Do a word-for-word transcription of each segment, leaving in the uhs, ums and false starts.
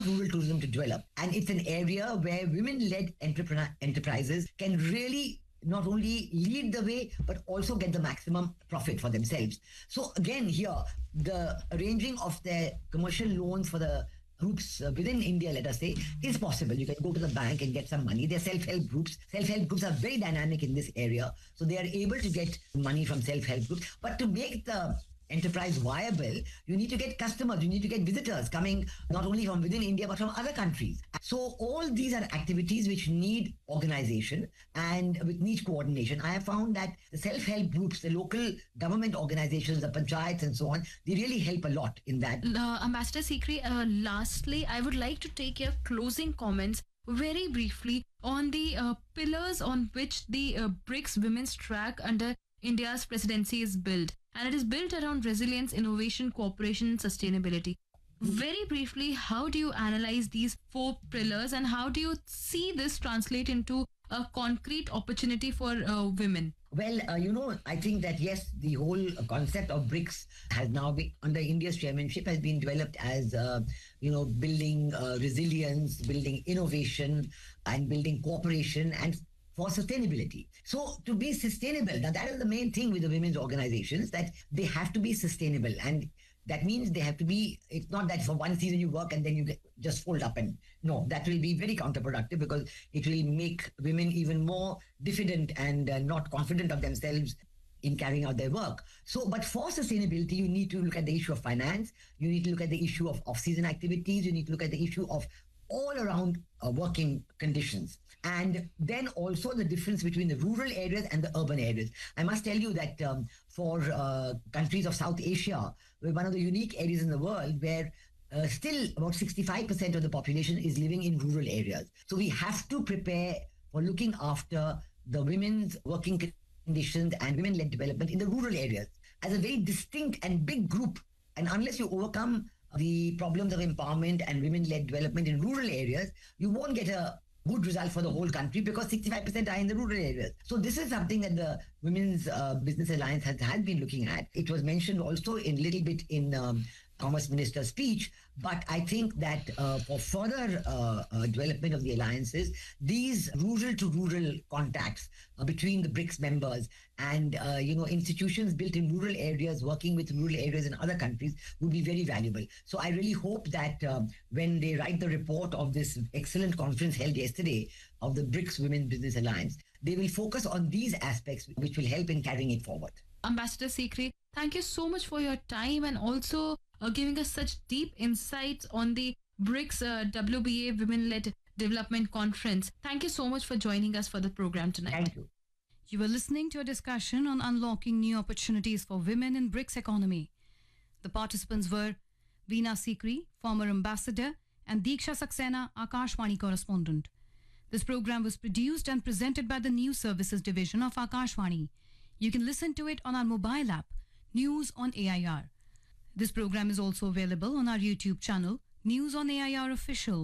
rural tourism to develop. And it's an area where women-led entrepreneur enterprises can really not only lead the way, but also get the maximum profit for themselves. So again, here, the arranging of their commercial loans for the groups uh, within India, let us say, is possible. You can go to the bank and get some money. They're self-help groups. Self-help groups are very dynamic in this area. So they are able to get money from self-help groups. But to make the enterprise viable, you need to get customers, you need to get visitors coming not only from within India but from other countries. So all these are activities which need organization and with need coordination. I have found that the self-help groups, the local government organizations, the panchayats and so on, they really help a lot in that. Uh, Ambassador Sikri, uh, lastly, I would like to take your closing comments very briefly on the uh, pillars on which the uh, BRICS Women's Track under India's presidency is built. And it is built around resilience, innovation, cooperation, and sustainability. Very briefly, how do you analyze these four pillars and how do you see this translate into a concrete opportunity for uh, women? Well, uh, you know, I think that yes, the whole concept of BRICS has now been, under India's chairmanship, has been developed as, uh, you know, building uh, resilience, building innovation, and building cooperation and for sustainability. So to be sustainable, now that is the main thing with the women's organizations, that they have to be sustainable. And that means they have to be, it's not that for one season you work and then you get, just fold up and no, that will be very counterproductive because it will make women even more diffident and uh, not confident of themselves in carrying out their work. So, but for sustainability, you need to look at the issue of finance, you need to look at the issue of off-season activities, you need to look at the issue of all around uh, working conditions. And then also the difference between the rural areas and the urban areas. I must tell you that um, for uh, countries of South Asia, we're one of the unique areas in the world where uh, still about sixty-five percent of the population is living in rural areas. So we have to prepare for looking after the women's working conditions and women-led development in the rural areas as a very distinct and big group. And unless you overcome the problems of empowerment and women-led development in rural areas, you won't get a good result for the whole country because sixty-five percent are in the rural areas. So this is something that the Women's uh, Business Alliance has, has been looking at. It was mentioned also in little bit in um, Commerce Minister's speech, but I think that uh, for further uh, uh, development of the alliances, these rural to rural contacts uh, between the BRICS members and uh, you know institutions built in rural areas working with rural areas in other countries would be very valuable. So I really hope that um, when they write the report of this excellent conference held yesterday of the BRICS Women Business Alliance, they will focus on these aspects which will help in carrying it forward. Ambassador Sikri, thank you so much for your time and also uh, giving us such deep insights on the BRICS uh, W B A Women-Led Development Conference. Thank you so much for joining us for the program tonight. Thank you. You were listening to a discussion on unlocking new opportunities for women in BRICS economy. The participants were Veena Sikri, former ambassador, and Diksha Saxena, Akashvani correspondent. This program was produced and presented by the News Services Division of Akashvani. You can listen to it on our mobile app, News on A I R. This program is also available on our YouTube channel, News on A I R Official.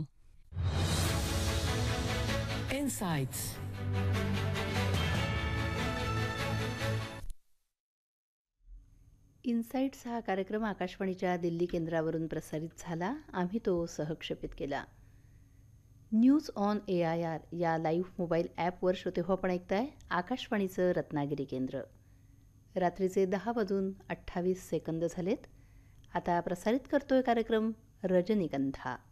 Insights. Insights हा कार्यक्रम आकाशवाणीच्या दिल्ली केंद्रावरून प्रसारित झाला. आम्ही तो सहक्षेपित केला. News on A I R या लाईव्ह मोबाईल ॲपवर श्रोतेहो आपण ऐकताय आकाशवाणीचं रत्नागिरी केंद्र. रात्रीचे दहा वाजून अठ्ठावीस सेकंद झालेत. आता प्रसारित करतोय कार्यक्रम रजनीगंधा.